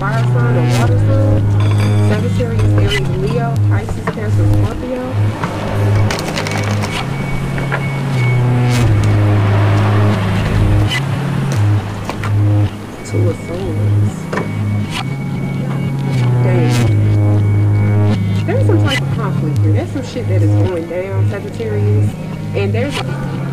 fire sign or water sign. Sagittarius, Aries, Leo, Pisces, Cancer, Scorpio. Two of Swords. Dang. There's some type of conflict here. There's some shit that is going down, Sagittarius. And there's